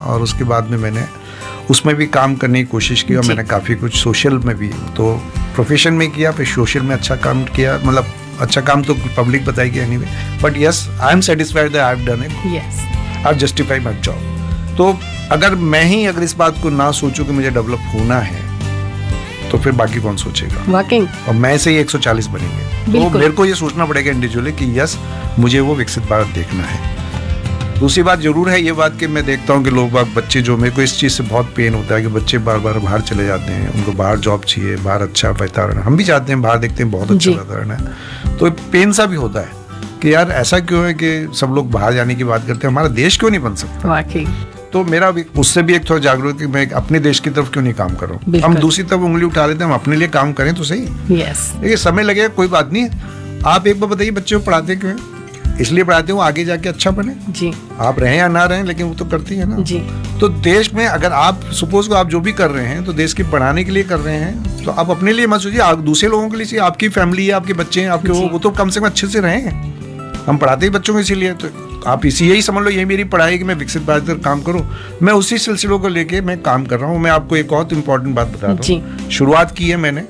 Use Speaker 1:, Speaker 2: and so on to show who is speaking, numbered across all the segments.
Speaker 1: और उसके बाद में मैंने उसमें भी काम करने की कोशिश की और मैंने काफ़ी कुछ सोशल में भी, तो प्रोफेशन में किया, फिर सोशल में अच्छा काम किया, मतलब अच्छा काम तो पब्लिक बताएगी anyway, but yes I am satisfied that I have done it, I have justified my job. तो अगर इस बात को ना सोचूं कि मुझे डेवलप होना है, तो फिर बाकी कौन सोचेगा, और मैं से ही 140 बनेंगे। तो मेरे को ये सोचना पड़ेगा इंडिविजुअली कि यस मुझे वो विकसित भारत देखना है। दूसरी बात जरूर है ये बात कि मैं देखता हूँ कि लोग बच्चे जो, मेरे को इस चीज़ से बहुत पेन होता है कि बच्चे बार बार बाहर चले जाते हैं, उनको बाहर जॉब चाहिए, बाहर अच्छा वातावरण, हम भी चाहते हैं, बाहर देखते हैं बहुत अच्छा वातावरण है, तो पेन सा भी होता है कि यार ऐसा क्यों है कि सब लोग बाहर जाने की बात करते हैं, हमारा देश क्यों नहीं बन सकता। तो मेरा भी उससे भी एक थोड़ा जागरूक है कि मैं अपने देश की तरफ क्यों नहीं काम कर रहा हूँ। हम दूसरी तरफ उंगली उठा लेते हैं, हम अपने लिए काम करें तो सही। देखिए समय लगेगा, कोई बात नहीं है। आप एक बार बताइए, बच्चे को पढ़ाते क्यों हैं? इसलिए पढ़ाते हो आगे जाके अच्छा बने जी। आप रहें या ना रहें, लेकिन वो तो करती है ना जी। तो देश में अगर आप सपोज को आप जो भी कर रहे हैं तो देश के बढ़ाने के लिए कर रहे हैं, तो आप अपने लिए मत सोचिए, आप दूसरे लोगों के लिए चाहिए, आपकी फैमिली है, आपके बच्चे हैं, आपके वो तो कम से कम अच्छे से रहें। हम पढ़ाते ही बच्चों को इसीलिए, तो आप यही समझ लो, यही मेरी पढ़ाई कि मैं विकसित भारत पर काम करूं। मैं उसी सिलसिलों को लेके मैं काम कर रहा हूं। मैं आपको एक और इम्पोर्टेंट बात बता रहा हूं। शुरुआत की है मैंने,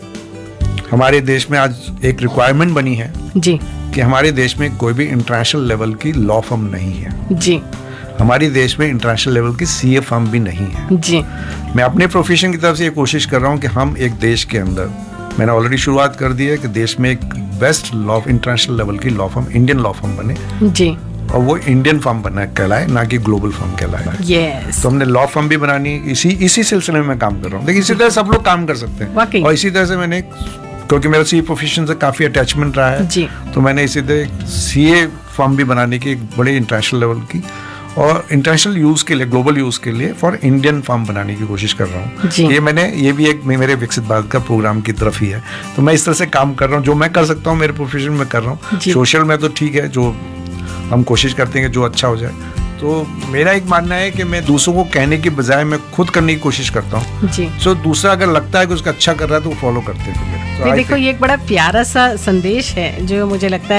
Speaker 1: हमारे देश में आज एक रिक्वायरमेंट बनी है जी कि हमारे देश में कोई भी इंटरनेशनल लेवल की लॉ फर्म नहीं है जी। हमारे देश में इंटरनेशनल लेवल की सीए फर्म भी नहीं है जी। मैं अपने प्रोफेशन की तरफ से ये कोशिश कर रहा हूँ कि हम एक देश के अंदर, मैंने ऑलरेडी शुरुआत कर दी है कि देश में एक बेस्ट लॉ इंटरनेशनल लेवल की law firm, Indian law firm बने जी, और वो इंडियन फर्म बना कहलाए, ना कि ग्लोबल फर्म कहलाए। yes. तो हमने लॉ फर्म भी बनानी, इसी सिलसिले में मैं काम कर रहा हूँ। देखिए इसी तरह सब लोग काम कर सकते हैं, और इसी तरह से मैंने, क्योंकि मेरा सीए प्रोफेशन से काफी अटैचमेंट रहा है जी, तो मैंने इसी तरह सीए फर्म भी बनाने की, एक बड़े इंटरनेशनल लेवल की और इंटरनेशनल यूज के लिए, ग्लोबल यूज के लिए फॉर इंडियन फर्म बनाने की कोशिश कर रहा हूँ। ये भी एक मेरे विकसित भारत का प्रोग्राम की तरफ ही है। तो मैं इस तरह से काम कर रहा हूँ, जो मैं कर सकता हूँ मेरे प्रोफेशन में कर रहा हूँ। सोशल में तो ठीक है, जो हम कोशिश करते हैं कि जो अच्छा हो जाए। तो मेरा एक मानना है कि मैं दूसरों को कहने की बजाय मैं खुद करने की कोशिश करता हूँ जी। तो दूसरा अगर लगता है कि उसका अच्छा कर रहा है तो वो फॉलो करते हैं। तो
Speaker 2: देखो ये एक बड़ा प्यारा सा संदेश है जो मुझे लगता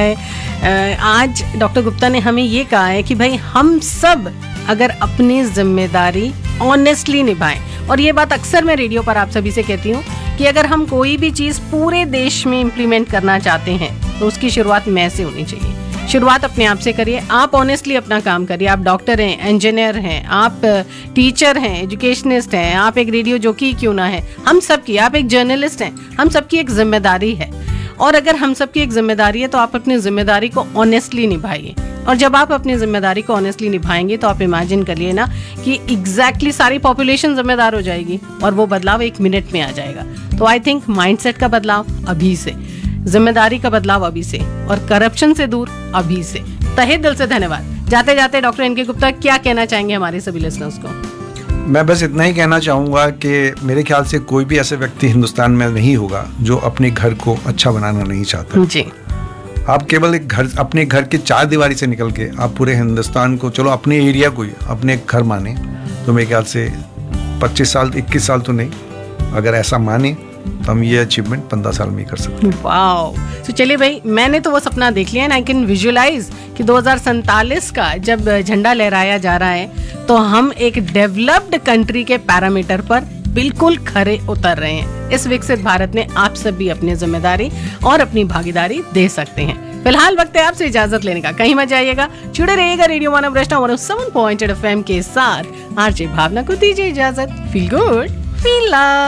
Speaker 2: है आज डॉक्टर गुप्ता ने हमें ये कहा है कि भाई हम सब अगर अपनी जिम्मेदारी ऑनेस्टली निभाएं, और ये बात अक्सर मैं रेडियो पर आप सभी से कहती हूँ कि अगर हम कोई भी चीज़ पूरे देश में इम्प्लीमेंट करना चाहते हैं तो उसकी शुरुआत मैं से होनी चाहिए। शुरुआत अपने आप से करिए, आप ऑनेस्टली अपना काम करिए। आप डॉक्टर हैं, इंजीनियर हैं, आप टीचर हैं, एजुकेशनिस्ट हैं, आप एक रेडियो जॉकी क्यों ना है, हम सबकी, आप एक जर्नलिस्ट हैं, हम सबकी एक जिम्मेदारी है। और अगर हम सबकी एक जिम्मेदारी है तो आप अपनी जिम्मेदारी को ऑनेस्टली निभाइए। और जब आप अपनी जिम्मेदारी को ऑनेस्टली निभाएंगे तो आप इमेजिन करिए ना कि एग्जैक्टली सारी पॉपुलेशन जिम्मेदार हो जाएगी और वो बदलाव 1 मिनट में आ जाएगा। तो आई थिंक माइंडसेट का बदलाव अभी से, जिम्मेदारी का बदलाव अभी से, और करप्शन से दूर अभी से। तहे दिल से धन्यवाद। जाते जाते डॉक्टर एन के गुप्ता क्या कहना चाहेंगे हमारे सभी लिसनर्स को?
Speaker 1: मैं बस इतना ही कहना चाहूँगा कि मेरे ख्याल से कोई भी ऐसे व्यक्ति हिंदुस्तान में नहीं होगा जो अपने घर को अच्छा बनाना नहीं चाहता जी। आप केवल एक घर, अपने घर की 4 दीवारी से निकल के आप पूरे हिंदुस्तान को, चलो अपने एरिया को ही अपने घर माने, तो मेरे ख्याल से 25 साल 21 साल तो नहीं, अगर ऐसा माने तो हम ये अचीवमेंट 15 साल में ही कर सकते हैं।
Speaker 2: वाओ। तो चलिए भाई, मैंने तो वो सपना देख लिया है, आई कैन विजुअलाइज कि 2047 का जब झंडा लहराया जा रहा है तो हम एक डेवलप्ड कंट्री के पैरामीटर पर बिल्कुल खरे उतर रहे हैं। इस विकसित भारत में आप सब भी अपनी जिम्मेदारी और अपनी भागीदारी दे सकते हैं। फिलहाल वक्त है आपसे इजाजत लेने का, कहीं मत जाइएगा, जुड़े रहिएगा रेडियो मानव रचना 107.8 FM के साथ। आरजे भावना को दीजिए इजाजत। Feel good, feel love.